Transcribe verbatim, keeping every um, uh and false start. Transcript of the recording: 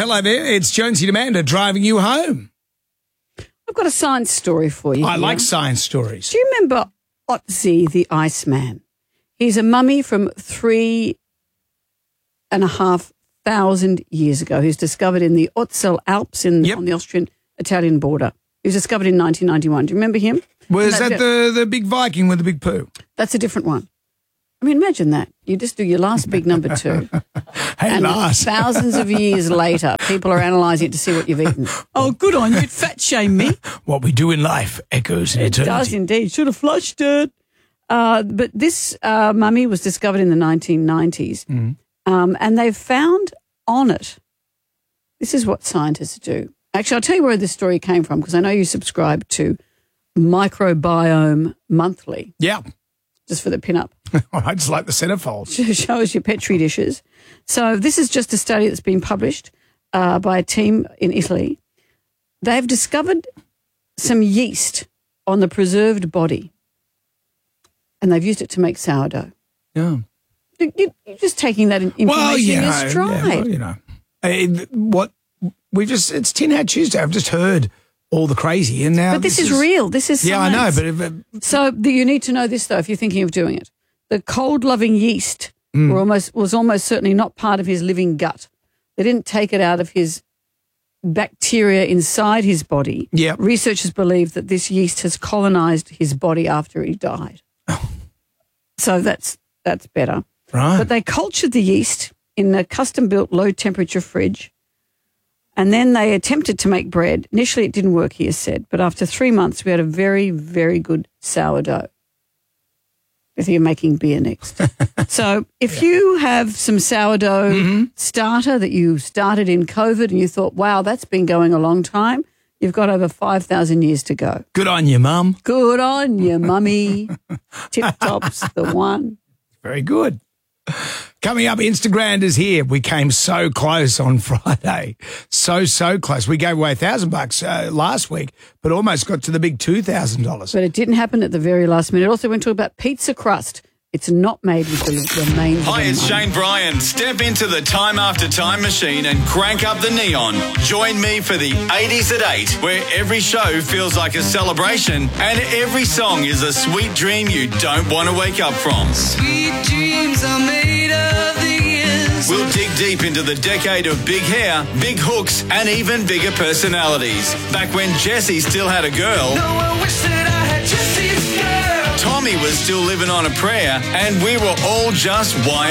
Hello there, it's Jonesy and Amanda driving you home. I've got a science story for you. I here. like science stories. Do you remember Otzi the Iceman? He's a mummy from three and a half thousand years ago. He was discovered in the Ötztal Alps in, Yep. on the Austrian-Italian border. He was discovered in nineteen ninety-one. Do you remember him? Was And that the, the big Viking with the big poo? That's a different one. I mean, imagine that. You just do your last big number two. Hey, and Lars. thousands of years later, people are analysing it to see what you've eaten. Oh, good on you. Fat shame me. What we do in life echoes in It eternity. does indeed. Should have flushed it. Uh, but this uh, mummy was discovered in the nineteen nineties, Mm. um, and they've found on it, this is what scientists do. Actually, I'll tell you where this story came from, because I know you subscribe to Microbiome Monthly, Yeah. just for the pin-up. I just like the centerfold. Shows your Petri dishes. So this is just a study that's been published uh, by a team in Italy. They've discovered some yeast on the preserved body, and they've used it to make sourdough. Yeah. You- you- You're just taking that in- information Well, you in know, your stride. yeah, well, you know. Uh, what we just, it's Tin Hat Tuesday. I've just heard all the crazy. and now But this, is, real. This is Yeah, I know, science. but if, uh, So the, you need to know this, though, if you're thinking of doing it. The cold-loving yeast Mm. were almost was almost certainly not part of his living gut. They didn't take it out of his bacteria inside his body. Yep. Researchers believe that this yeast has colonized his body after he died. So that's that's better. right. But they cultured the yeast in a custom-built low-temperature fridge, and then they attempted to make bread. Initially, it didn't work, he has said, but after three months, we had a very, very good sourdough. If you're making beer next. So if you have some sourdough Mm-hmm. starter that you started in COVID and you thought, wow, that's been going a long time, you've got over five thousand years to go. Good on you, Mum. Good on you, mummy. Tip-top's the one. Very good. Coming up, Instagram is here. We came so close on Friday. So, so close. We gave away a thousand bucks uh, last week, but almost got to the big two thousand dollars. But it didn't happen at the very last minute. Also, we're talking about pizza crust. It's not made with the remains. Hi, of it's the Shane Bryan. Step into the Time After Time machine and crank up the neon. Join me for the eighties at eight, where every show feels like a celebration and every song is a sweet dream you don't want to wake up from. Sweet dreams are made of the years. We'll dig deep into the decade of big hair, big hooks, and even bigger personalities. Back when Jessie still had a girl, No, I wish that I had Jesse's girl. Tommy was still living on a prayer, and we were all just wired.